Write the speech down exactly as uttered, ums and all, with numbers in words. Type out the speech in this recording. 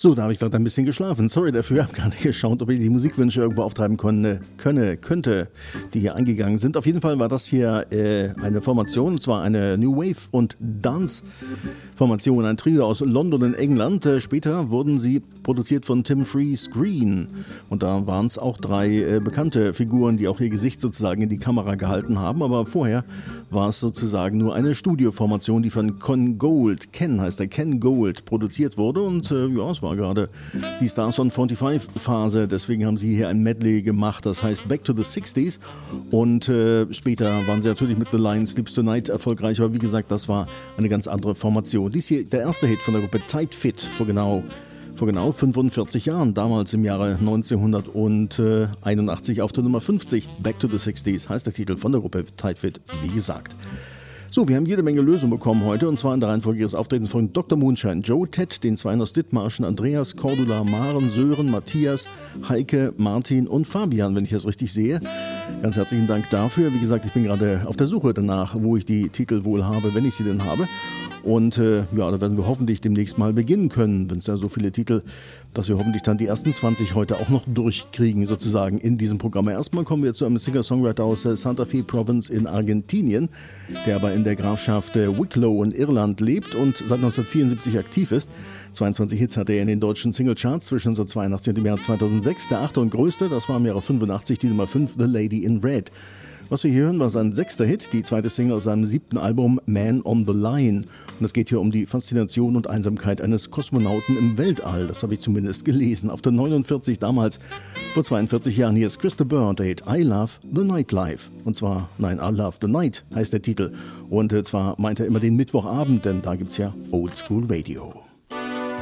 So, da habe ich gerade ein bisschen geschlafen. Sorry dafür, habe gar nicht geschaut, ob ich die Musikwünsche irgendwo auftreiben könne, könne, könnte, die hier eingegangen sind. Auf jeden Fall war das hier äh, eine Formation, und zwar eine New Wave und Dance Formation, ein Trio aus London in England. Äh, später wurden sie produziert von Tim Freeze Green und da waren es auch drei äh, bekannte Figuren, die auch ihr Gesicht sozusagen in die Kamera gehalten haben, aber vorher war es sozusagen nur eine Studioformation, die von Ken Gold, Ken heißt der, Ken Gold produziert wurde und äh, ja, es war gerade die Stars on fünfundvierzig Phase, deswegen haben sie hier ein Medley gemacht, das heißt Back to the sixties und äh, später waren sie natürlich mit The Lion Sleeps Tonight erfolgreich, aber wie gesagt, das war eine ganz andere Formation. Dies hier der erste Hit von der Gruppe Tight Fit vor genau Vor genau fünfundvierzig Jahren, damals im Jahre neunzehnhunderteinundachtzig auf der Nummer fünfzig. Back to the sixties heißt der Titel von der Gruppe Tight Fit, wie gesagt. So, wir haben jede Menge Lösungen bekommen heute, und zwar in der Reihenfolge ihres Auftretens von Doktor Moonshine, Joe, Ted, den Zweien aus Dithmarschen, Andreas, Cordula, Maren, Sören, Matthias, Heike, Martin und Fabian, wenn ich das richtig sehe. Ganz herzlichen Dank dafür. Wie gesagt, ich bin gerade auf der Suche danach, wo ich die Titel wohl habe, wenn ich sie denn habe. Und äh, ja, da werden wir hoffentlich demnächst mal beginnen können, wenn es ja so viele Titel, dass wir hoffentlich dann die ersten zwanzig heute auch noch durchkriegen, sozusagen in diesem Programm. Erstmal kommen wir zu einem Singer-Songwriter aus äh, Santa Fe Province in Argentinien, der aber in der Grafschaft äh, Wicklow in Irland lebt und seit neunzehnhundertvierundsiebzig aktiv ist. zweiundzwanzig Hits hatte er in den deutschen Singlecharts zwischen neunzehnhundertzweiundachtzig und dem Jahr zweitausendsechs. Der achte und größte, das war im Jahre fünfundachtzig die Nummer fünf, The Lady in Red. Was wir hier hören, war sein sechster Hit, die zweite Single aus seinem siebten Album Man on the Line. Und es geht hier um die Faszination und Einsamkeit eines Kosmonauten im Weltall. Das habe ich zumindest gelesen. Auf der neunundvierzig damals, vor zweiundvierzig Jahren, hier ist Christa Burdate, I Love the Nightlife. Und zwar, nein, I Love the Night heißt der Titel. Und äh, zwar meint er immer den Mittwochabend, denn da gibt's ja Old School Radio.